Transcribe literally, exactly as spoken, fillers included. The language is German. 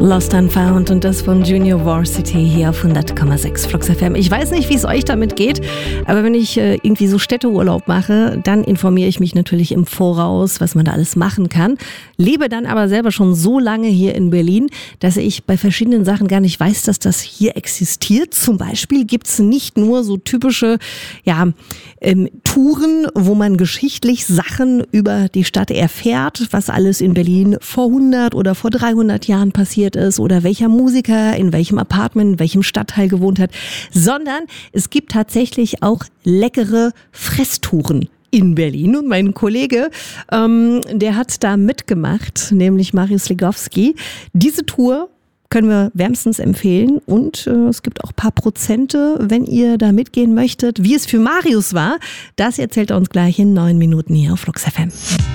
Lost and Found und das von Junior Varsity hier auf hundert Komma sechs Flux F M. Ich weiß nicht, wie es euch damit geht, aber wenn ich äh, irgendwie so Städteurlaub mache, dann informiere ich mich natürlich im Voraus, was man da alles machen kann. Lebe dann aber selber schon so lange hier in Berlin, dass ich bei verschiedenen Sachen gar nicht weiß, dass das hier existiert. Zum Beispiel gibt es nicht nur so typische ja, ähm, Touren, wo man geschichtlich Sachen über die Stadt erfährt, was alles in Berlin vor hundert oder vor dreihundert Jahren passiert ist oder welcher Musiker in welchem Apartment, in welchem Stadtteil gewohnt hat, sondern es gibt tatsächlich auch leckere Fresstouren in Berlin. Und mein Kollege, ähm, der hat da mitgemacht, nämlich Marius Legowski. Diese Tour können wir wärmstens empfehlen und äh, es gibt auch ein paar Prozente, wenn ihr da mitgehen möchtet. Wie es für Marius war, das erzählt er uns gleich in neun Minuten hier auf Flux F M.